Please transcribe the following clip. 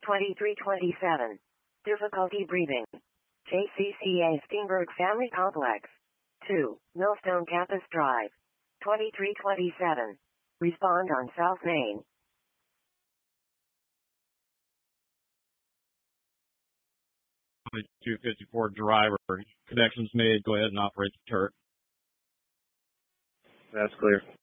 2327. Difficulty breathing. JCCA Steenberg Family Complex. 2. Millstone Campus Drive. 2327. Respond on South Main. 2254 driver. Connections made. Go ahead and operate the turret. That's clear.